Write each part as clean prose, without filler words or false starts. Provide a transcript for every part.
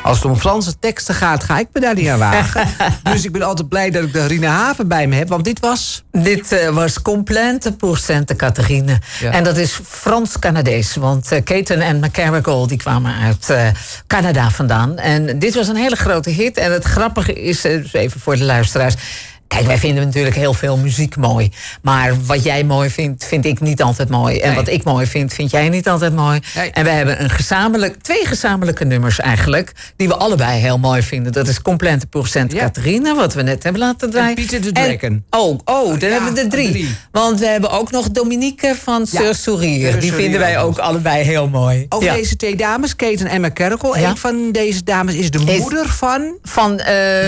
Als het om Franse teksten gaat, ga ik me daar niet aan wagen. Dus ik ben altijd blij dat ik de Rina Haven bij me heb. Want dit was... Dit was Complainte pour Sainte Catherine. Ja. En dat is Frans-Canadees. Want Keaton en McCarrigal die kwamen uit Canada vandaan. En dit was een hele grote hit. En het grappige is, dus even voor de luisteraars... Kijk, wij vinden natuurlijk heel veel muziek mooi. Maar wat jij mooi vindt, vind ik niet altijd mooi. En wat ik mooi vind jij niet altijd mooi. Nee. En we hebben twee gezamenlijke nummers eigenlijk... die we allebei heel mooi vinden. Dat is Complainte pour Sainte Catherine, wat we net hebben laten draaien. En Peter the Dragon. Dan hebben we de drie. Want we hebben ook nog Dominique van Sœur Sourire. Die vinden wij ook allebei heel mooi. Over deze twee dames, Keaton en McCarrigal. Een van deze dames is de moeder van... Van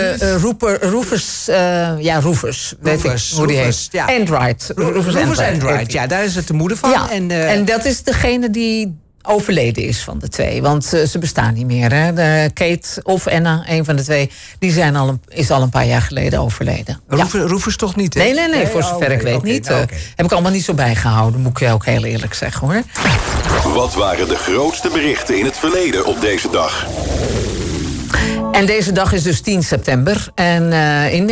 Rufus... Rufus, weet ik hoe die heet. Ja. Enright. Rufus Enright, ja, daar is het de moeder van. Ja, en dat is degene die overleden is van de twee. Want ze bestaan niet meer. Hè. Kate of Anna, een van de twee, die is al een paar jaar geleden overleden. Rufus toch niet, hè? Nee, voor zover ik weet niet. Heb ik allemaal niet zo bijgehouden, moet ik je ook heel eerlijk zeggen, hoor. Wat waren de grootste berichten in het verleden op deze dag? En deze dag is dus 10 september. En in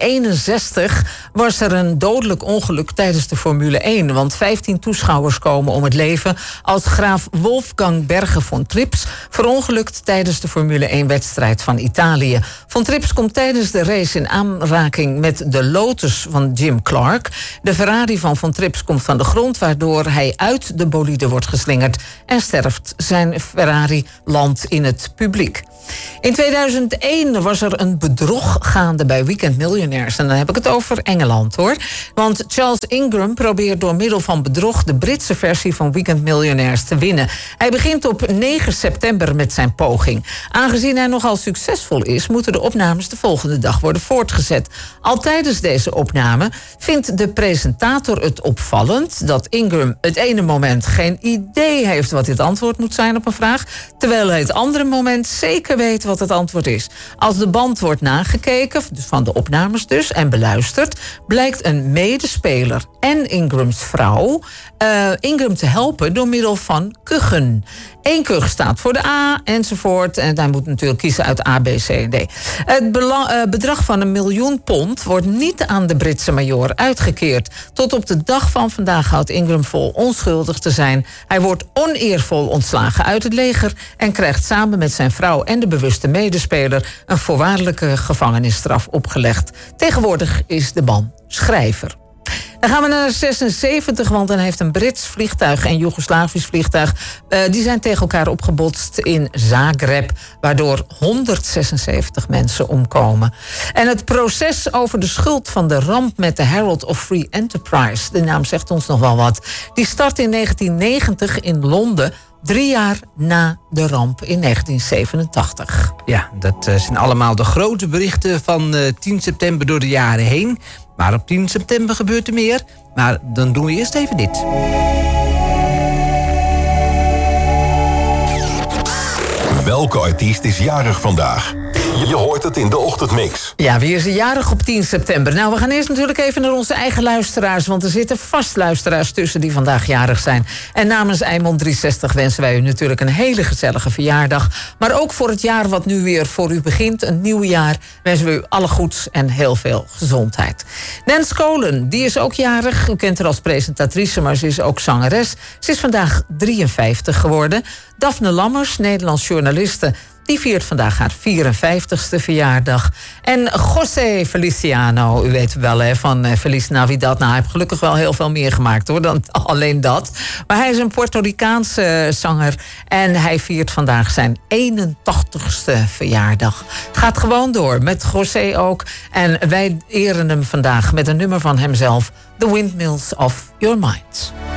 1961 was er een dodelijk ongeluk tijdens de Formule 1. Want 15 toeschouwers komen om het leven als graaf Wolfgang Berger von Trips verongelukt tijdens de Formule 1-wedstrijd van Italië. Von Trips komt tijdens de race in aanraking met de Lotus van Jim Clark. De Ferrari van Trips komt van de grond, waardoor hij uit de bolide wordt geslingerd en sterft. Zijn Ferrari landt in het publiek. In 2001 was er een bedrog gaande bij Weekend Millionaires. En dan heb ik het over Engeland, hoor. Want Charles Ingram probeert door middel van bedrog de Britse versie van Weekend Millionaires te winnen. Hij begint op 9 september met zijn poging. Aangezien hij nogal succesvol is, moeten de opnames de volgende dag worden voortgezet. Al tijdens deze opname vindt de presentator het opvallend dat Ingram het ene moment geen idee heeft wat dit antwoord moet zijn op een vraag, terwijl hij het andere moment zeker weet wat het antwoord is. Als de band wordt nagekeken, dus van de opnames dus, en beluisterd, blijkt een medespeler en Ingrams vrouw Ingram te helpen door middel van kuchen. 1 kuch staat voor de A, enzovoort. En hij moet natuurlijk kiezen uit A, B, C en D. Het bedrag van £1 miljoen wordt niet aan de Britse majoor uitgekeerd. Tot op de dag van vandaag houdt Ingram vol onschuldig te zijn. Hij wordt oneervol ontslagen uit het leger en krijgt samen met zijn vrouw en de bewuste medespeler een voorwaardelijke gevangenisstraf opgelegd. Tegenwoordig is de man schrijver. Dan gaan we naar 76, want dan heeft een Brits vliegtuig en Joegoslavisch vliegtuig, die zijn tegen elkaar opgebotst in Zagreb, waardoor 176 mensen omkomen. En het proces over de schuld van de ramp met de Herald of Free Enterprise, de naam zegt ons nog wel wat, die start in 1990 in Londen, 3 jaar na de ramp in 1987. Ja, dat zijn allemaal de grote berichten van 10 september door de jaren heen. Maar op 10 september gebeurt er meer. Maar dan doen we eerst even dit. Welke artiest is jarig vandaag? Je hoort het in de ochtendmix. Ja, wie is er jarig op 10 september? Nou, we gaan eerst natuurlijk even naar onze eigen luisteraars, want er zitten vast luisteraars tussen die vandaag jarig zijn. En namens Eimond 360 wensen wij u natuurlijk een hele gezellige verjaardag. Maar ook voor het jaar wat nu weer voor u begint, een nieuw jaar, wensen we u alle goeds en heel veel gezondheid. Nance Colen, die is ook jarig. U kent haar als presentatrice, maar ze is ook zangeres. Ze is vandaag 53 geworden. Daphne Lammers, Nederlands journaliste, die viert vandaag haar 54ste verjaardag. En José Feliciano, u weet wel, hè, van Feliz Navidad. Nou, hij heeft gelukkig wel heel veel meer gemaakt, hoor, dan alleen dat. Maar hij is een Puerto Ricaanse zanger en hij viert vandaag zijn 81ste verjaardag. Het gaat gewoon door, met José ook. En wij eren hem vandaag met een nummer van hemzelf, The Windmills of Your Mind.